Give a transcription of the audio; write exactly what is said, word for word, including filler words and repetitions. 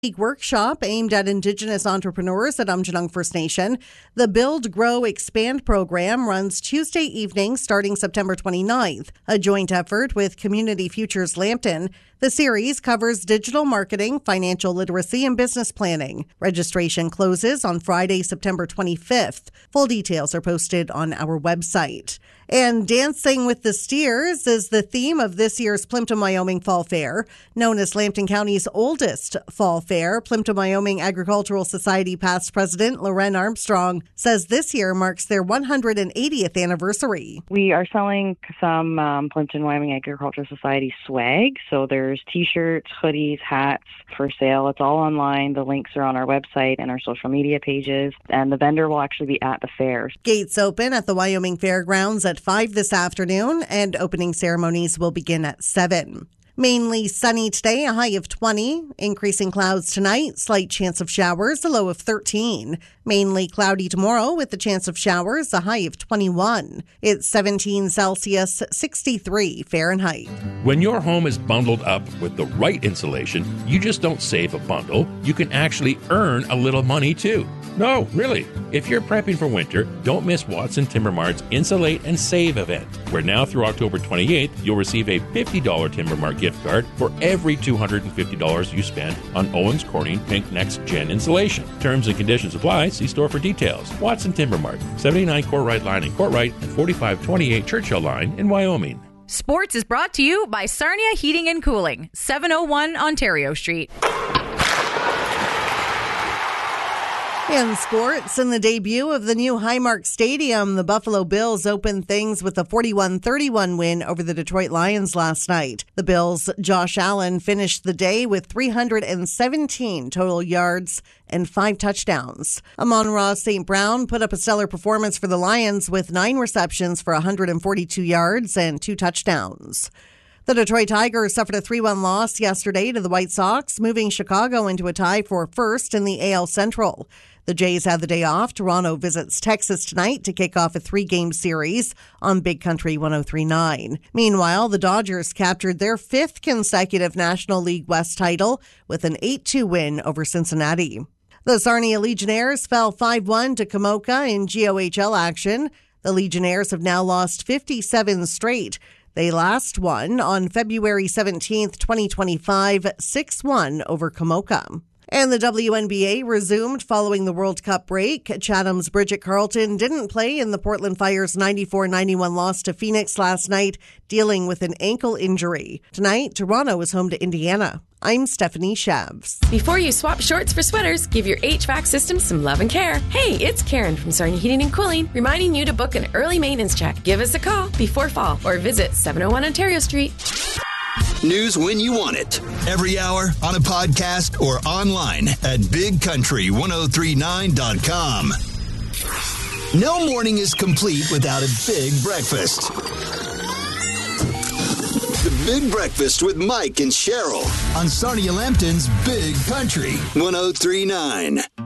Workshop aimed at Indigenous entrepreneurs at Aamjiwnaang First Nation. The Build, Grow, Expand program runs Tuesday evening starting September twenty-ninth, a joint effort with Community Futures Lambton. The series covers digital marketing, financial literacy, and business planning. Registration closes on Friday, September twenty-fifth. Full details are posted on our website. And Dancing with the Steers is the theme of this year's Plimpton, Wyoming Fall Fair. Known as Lambton County's oldest fall fair, Plimpton, Wyoming Agricultural Society past president Loren Armstrong says this year marks their one hundred eightieth anniversary. We are selling some um, Plimpton, Wyoming Agricultural Society swag. So there's T-shirts, hoodies, hats for sale. It's all online. The links are on our website and our social media pages. And the vendor will actually be at the fair. Gates open at the Wyoming Fairgrounds at five this afternoon, and opening ceremonies will begin at seven. Mainly sunny today, a high of twenty. Increasing clouds tonight, slight chance of showers, a low of thirteen. Mainly cloudy tomorrow with the chance of showers, a high of twenty-one. It's seventeen Celsius, sixty-three Fahrenheit. When your home is bundled up with the right insulation, you just don't save a bundle. You can actually earn a little money too. No, really. If you're prepping for winter, don't miss Watson Timber Mart's Insulate and Save event, where now through October twenty-eighth, you'll receive a fifty dollars Timber Mart gift card for every two hundred fifty dollars you spend on Owens Corning Pink Next Gen insulation. Terms and conditions apply. See store for details. Watson Timber Mart, seventy-nine Courtright Line in Courtright and forty-five twenty-eight Churchill Line in Wyoming. Sports is brought to you by Sarnia Heating and Cooling, seven oh one Ontario Street. In sports, in the debut of the new Highmark Stadium, the Buffalo Bills opened things with a forty-one thirty-one win over the Detroit Lions last night. The Bills' Josh Allen finished the day with three hundred seventeen total yards and five touchdowns. Amon-Ra Saint Brown put up a stellar performance for the Lions with nine receptions for one hundred forty-two yards and two touchdowns. The Detroit Tigers suffered a three one loss yesterday to the White Sox, moving Chicago into a tie for first in the A L Central. The Jays had the day off. Toronto visits Texas tonight to kick off a three-game series on Big Country one oh three point nine. Meanwhile, the Dodgers captured their fifth consecutive National League West title with an eight two win over Cincinnati. The Sarnia Legionnaires fell five one to Komoka in G O H L action. The Legionnaires have now lost fifty-seven straight. They last won on February seventeenth, twenty twenty-five, six one over Komoka. And the W N B A resumed following the World Cup break. Chatham's Bridget Carlton didn't play in the Portland Fire's ninety-four ninety-one loss to Phoenix last night, dealing with an ankle injury. Tonight, Toronto is home to Indiana. I'm Stephanie Shavs. Before you swap shorts for sweaters, give your H V A C system some love and care. Hey, it's Karen from Sarnia Heating and Cooling, reminding you to book an early maintenance check. Give us a call before fall or visit seven oh one Ontario Street. News when you want it. Every hour on a podcast or online at big country ten thirty-nine dot com. No morning is complete without a big breakfast. The Big Breakfast with Mike and Cheryl on Sarnia Lambton's Big Country ten thirty-nine.